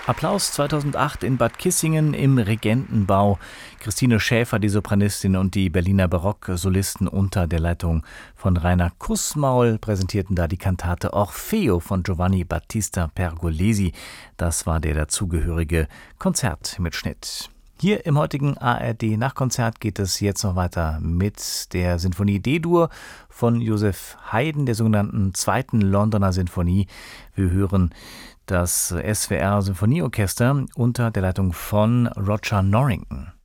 Applaus 2008 in Bad Kissingen im Regentenbau. Christine Schäfer, die Sopranistin, und die Berliner Barocksolisten unter der Leitung von Rainer Kussmaul präsentierten da die Kantate Orfeo von Giovanni Battista Pergolesi. Das war der dazugehörige Konzertmitschnitt. Hier im heutigen ARD-Nachkonzert geht es jetzt noch weiter mit der Sinfonie D-Dur von Joseph Haydn, der sogenannten zweiten Londoner Sinfonie. Wir hören das SWR Symphonieorchester unter der Leitung von Roger Norrington.